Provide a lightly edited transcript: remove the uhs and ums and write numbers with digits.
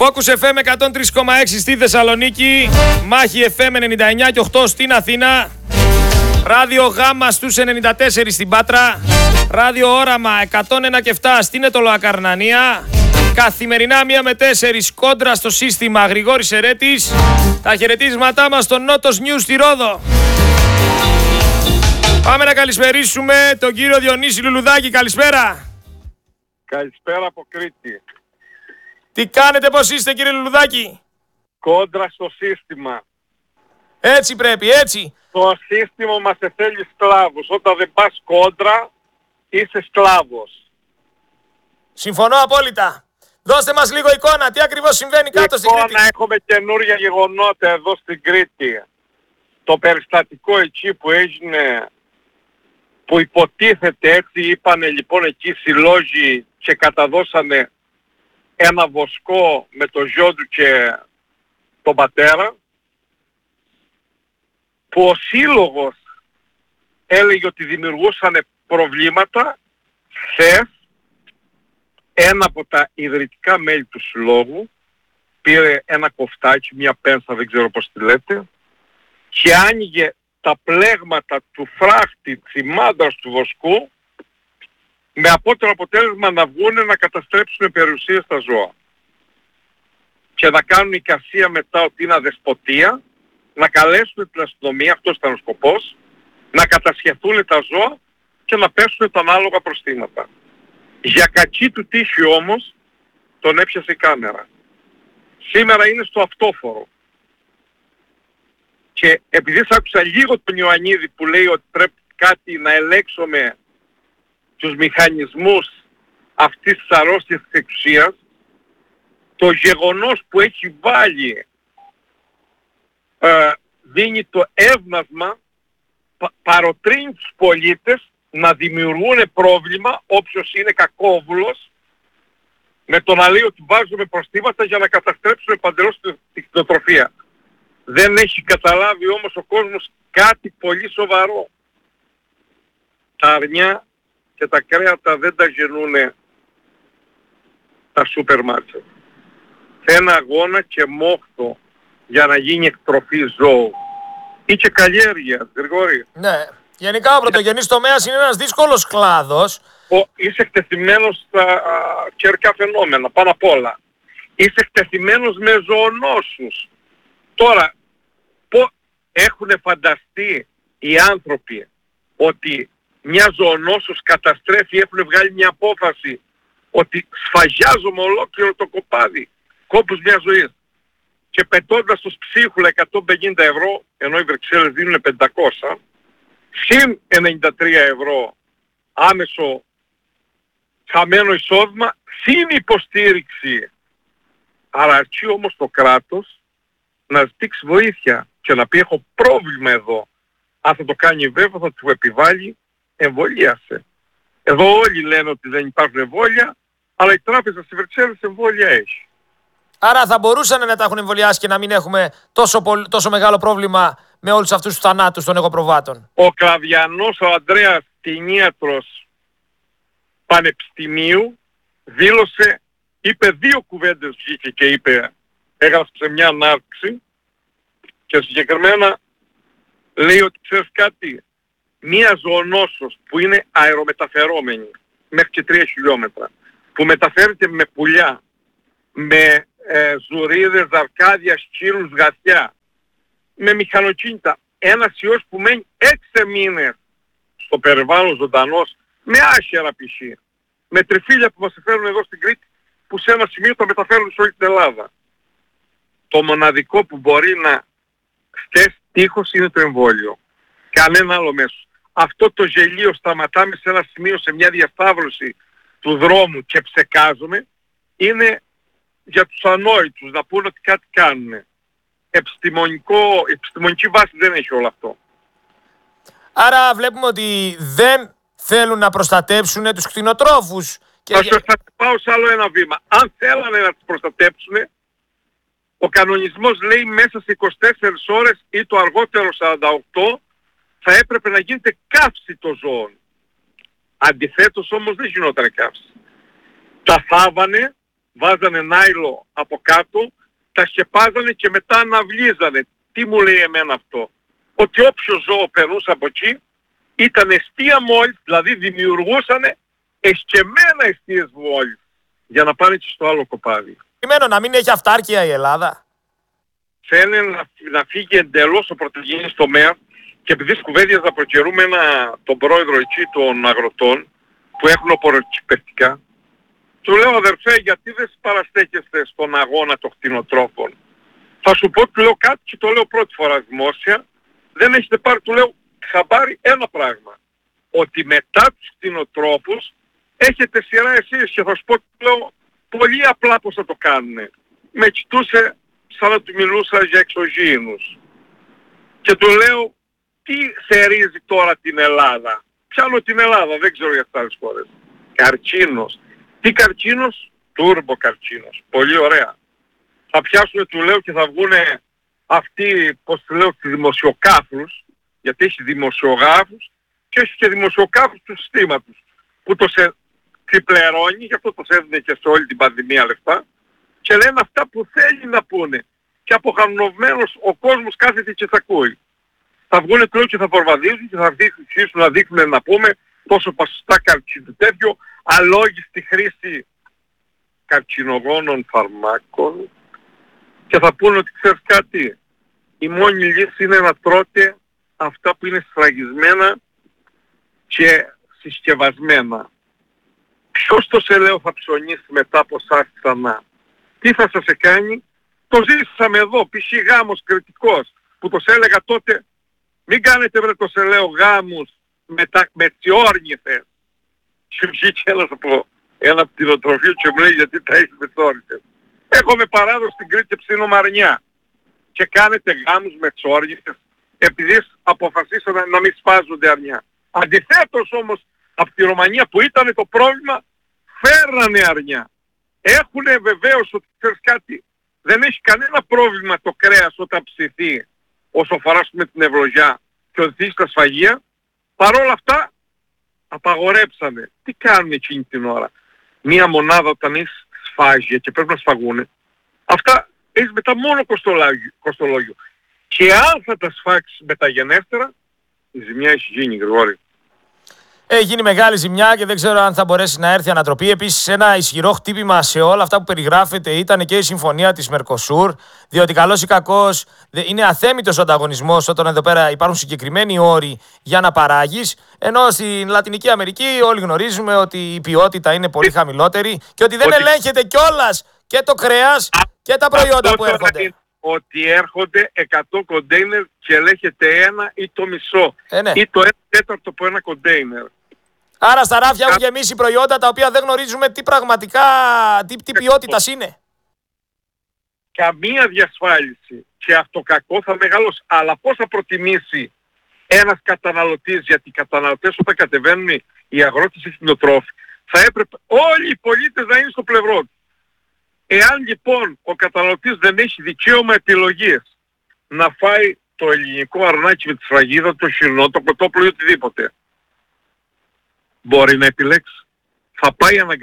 Focus FM 103,6 στη Θεσσαλονίκη, Μάχη FM 99 και 8 στην Αθήνα, Ράδιο Γάμα στους 94 στην Πάτρα, Ράδιο Όραμα 101 και 7 στην Αιτωλοακαρνανία, καθημερινά 1 με 4 κόντρα στο σύστημα Γρηγόρης Ερέτης. Τα χαιρετίσματά μας στο Νότος News στη Ρόδο. Πάμε να καλησπερίσουμε τον κύριο Διονύση Λουλουδάκη. Καλησπέρα. Καλησπέρα από Κρήτη. Τι κάνετε, πώς είστε κύριε Λουλουδάκη? Κόντρα στο σύστημα. Έτσι πρέπει, έτσι. Το σύστημα μας θέλει σκλάβους. Όταν δεν πας κόντρα, είσαι σκλάβος. Συμφωνώ απόλυτα. Δώστε μας λίγο εικόνα, τι ακριβώς συμβαίνει κάτω στην Κρήτη. Εικόνα, έχουμε καινούργια γεγονότα εδώ στην Κρήτη. Το περιστατικό εκεί που έγινε, που υποτίθεται, έτσι είπανε λοιπόν εκεί συλλόγοι και καταδώσανε ένα βοσκό με το γιο του και τον πατέρα, που ο σύλλογος έλεγε ότι δημιουργούσαν προβλήματα. Χθες ένα από τα ιδρυτικά μέλη του συλλόγου πήρε ένα κοφτάκι, μια πένσα, δεν ξέρω πώς τη λέτε, και άνοιγε τα πλέγματα του φράχτη της μάντρας του βοσκού, με απότερο αποτέλεσμα να βγουν να καταστρέψουν περιουσίες στα ζώα και να κάνουν εικασία μετά ότι είναι αδεσποτεία, να καλέσουν την αστυνομία, αυτός ήταν ο σκοπός, να κατασχεθούν τα ζώα και να πέσουν τα ανάλογα προστήματα. Για κακή του τύχη όμως τον έπιασε η κάμερα. Σήμερα είναι στο αυτόφορο. Και επειδή σ' άκουσα λίγο τον Ιωαννίδη που λέει ότι πρέπει κάτι να ελέγξουμε τους μηχανισμούς αυτής της αρρώστιας της εξουσίας, το γεγονός που έχει βάλει δίνει το εύνασμα, παροτρύνει τους πολίτες να δημιουργούν πρόβλημα, όποιος είναι κακόβουλος, με το να λέει ότι βάζουμε προστήματα για να καταστρέψουμε παντελώς την κτηνοτροφία. Δεν έχει καταλάβει όμως ο κόσμος κάτι πολύ σοβαρό. Τα αρνιά και τα κρέατα δεν τα γεννούνε τα σούπερ μάρκετ. Ένα αγώνα και μόχθο για να γίνει εκτροφή ζώου ή και καλλιέργεια, Γρηγόρη. Ναι. Γενικά ο πρωτογενής τομέας είναι ένας δύσκολος κλάδος. Είσαι εκτεθειμένος στα καιρικά φαινόμενα, πάνω απ' όλα. Είσαι εκτεθειμένος με ζωονόσους. Τώρα, έχουν φανταστεί οι άνθρωποι ότι μια ζωονόσος καταστρέφει, έχουν βγάλει μια απόφαση ότι σφαγιάζουμε ολόκληρο το κοπάδι, κόπους μιας ζωής, και πετώντας τους ψίχουλα 150 ευρώ, ενώ οι Βρυξέλλες δίνουν 500, συν 93 ευρώ άμεσο χαμένο εισόδημα, συν υποστήριξη. Αλλά αρκεί όμως το κράτος να ζητήσει βοήθεια και να πει έχω πρόβλημα εδώ. Αν θα το κάνει βέβαια θα του επιβάλλει εμβολίασε. Εδώ όλοι λένε ότι δεν υπάρχουν εμβόλια, αλλά η τράπεζα στη Βρυξέλλες εμβόλια έχει. Άρα θα μπορούσαν να τα έχουν εμβολιάσει και να μην έχουμε τόσο μεγάλο πρόβλημα με όλους αυτούς τους θανάτους των εγωπροβάτων. Ο Κλαβιανός, ο Ανδρέας, κτηνίατρος πανεπιστημίου, δήλωσε, είπε 2 κουβέντες, βγήκε και είπε, έγραψε μια ανάρτηση και συγκεκριμένα λέει ότι ξέρεις κάτι, μία ζωονόσος που είναι αερομεταφερόμενη μέχρι και 3 χιλιόμετρα, που μεταφέρεται με πουλιά, με ζουρίδες, ζαρκάδια, σκύλους, γατιά, με μηχανοκίνητα, ένας ιός που μένει 6 μήνες στο περιβάλλον ζωντανός, με άχερα π.χ., με τριφύλια που μας φέρουν εδώ στην Κρήτη, που σε ένα σημείο τα μεταφέρουν σε όλη την Ελλάδα. Το μοναδικό που μπορεί να στέσει τείχος είναι το εμβόλιο. Κανένα άλλο μέσο. Αυτό το γελίο σταματάμε σε ένα σημείο, σε μια διασταύρωση του δρόμου και ψεκάζουμε, είναι για τους ανόητους να πούνε ότι κάτι κάνουν. Επιστημονική βάση δεν έχει όλο αυτό. Άρα βλέπουμε ότι δεν θέλουν να προστατέψουν τους κτηνοτρόφους. Θα πάω σε άλλο ένα βήμα. Αν θέλανε να τους προστατέψουν, ο κανονισμός λέει μέσα σε 24 ώρες ή το αργότερο 48 θα έπρεπε να γίνεται καύση των ζώων. Αντιθέτως όμως δεν γινόταν καύση. Τα θάβανε βάζανε νάιλο από κάτω, τα σκεπάζανε και μετά αναβλίζανε. Τι μου λέει εμένα αυτό? Ότι όποιο ζώο περνούσε από εκεί ήταν εστία μόλις, δηλαδή δημιουργούσανε εσκεμμένα εστίες μόλις για να πάνε και στο άλλο κοπάδι. Κειμένο να μην έχει αυτάρκεια η Ελλάδα. Θέλει να φύγει εντελώς ο πρωτογενής τομέας και επειδή σκουβέντιαζα από καιρού με τον πρόεδρο εκεί των αγροτών που έχουν οπωροκυπευτικά, του λέω αδερφέ, γιατί δεν παραστέκεστε στον αγώνα των κτηνοτρόφων? Θα σου πω, του λέω κάτι και το λέω πρώτη φορά δημόσια, δεν έχετε πάρει, του λέω, χαμπάρι ένα πράγμα, ότι μετά τους κτηνοτρόφους έχετε σειρά εσείς και θα σου πω, του λέω, πολύ απλά πώς θα το κάνουν. Με κοιτούσε σαν να του μιλούσα για εξωγήινους. Και του λέω, τι θερίζει τώρα την Ελλάδα? Πιάνω την Ελλάδα, δεν ξέρω για άλλες χώρες. Καρκίνος. Τι καρκίνος? Τούρμπο καρκίνος. Πολύ ωραία. Θα πιάσουμε, του λέω, και θα βγούνε αυτοί, πώς του λέω, τους δημοσιοκάφρους, γιατί έχει δημοσιογράφους και έχει και δημοσιοκάφρους του συστήματος, που το ξυπλερώνει, γι' αυτό το έδινε και σε όλη την πανδημία λεφτά, και λένε αυτά που θέλει να πούνε. Και αποχανωμένος ο κόσμος κάθεται και θα ακούει. Θα βγούνε, του λέω, και θα προβαδίζουν και θα αρχίσουν να δείχνουν, να πούμε, τόσο ποσοστά καρκίνου τέτοιο, αλόγιστη χρήση καρκινογόνων φαρμάκων, και θα πούνε ότι ξέρεις κάτι, η μόνη λύση είναι να τρώτε αυτά που είναι σφραγισμένα και συσκευασμένα. Ποιος το σε λέω θα ψωνίσει μετά από εσάς ξανά? Τι θα σας κάνει? Το ζήσαμε εδώ, π.χ. γάμος κριτικός, που το σε έλεγα τότε, μην κάνετε βρε το σε λέω γάμους με τσιόρνηθες. Και βγήκε ένα κτηνοτροφείο και μου λέει, γιατί τα έχεις με τσόρνηθες? Έχουμε παράδοση στην Κρήτη ψινομαρνιά και κάνετε γάμους με τσόρνηθες επειδή αποφασίσατε να μην σπάζονται αρνιά. Αντιθέτως όμως από τη Ρωμανία που ήταν το πρόβλημα, φέρνανε αρνιά. Έχουνε βεβαίως ότι ξέρεις κάτι, δεν έχει κανένα πρόβλημα το κρέας όταν ψηθεί όσο αφορά με την ευλογιά και οδηγεί στα σφαγεία. Παρόλα αυτά απαγορέψανε. Τι κάνουν εκείνη την ώρα? Μία μονάδα όταν έχεις σφάγια και πρέπει να σφαγούνε, αυτά έχεις μετά μόνο κοστολόγιο. Και αν θα τα σφάξεις μεταγενέστερα, η ζημιά έχει γίνει, Γρηγόρη. Έχει γίνει μεγάλη ζημιά και δεν ξέρω αν θα μπορέσει να έρθει ανατροπή. Επίσης, ένα ισχυρό χτύπημα σε όλα αυτά που περιγράφεται ήταν και η συμφωνία της Μερκοσούρ, διότι καλώς ή κακώς είναι αθέμητος ο ανταγωνισμός όταν εδώ πέρα υπάρχουν συγκεκριμένοι όροι για να παράγεις, ενώ στην Λατινική Αμερική όλοι γνωρίζουμε ότι η ποιότητα είναι πολύ χαμηλότερη και ότι δεν ελέγχεται κιόλας και το κρέας και τα προϊόντα που έρχονται. Ότι έρχονται 100 κοντέινερ και ελέγχεται ένα ή το μισό. Ναι. Ή το 1/4 από ένα κοντέινερ. Άρα στα ράφια έχουν γεμίσει προϊόντα τα οποία δεν γνωρίζουμε τι πραγματικά, τι ποιότητας είναι. Καμία διασφάλιση. Και αυτό κακό θα μεγαλώσει. Αλλά πώς θα προτιμήσει ένας καταναλωτής, γιατί οι καταναλωτές όταν κατεβαίνουν οι αγρότες ή κτηνοτρόφοι, θα έπρεπε όλοι οι πολίτες να είναι στο πλευρό του. Εάν λοιπόν ο καταναλωτής δεν έχει δικαίωμα επιλογής να φάει το ελληνικό αρνάκι με τη σφραγίδα, το χοιρινό, το κοτόπουλο ή οτιδήποτε, μπορεί να επιλέξει. Θα πάει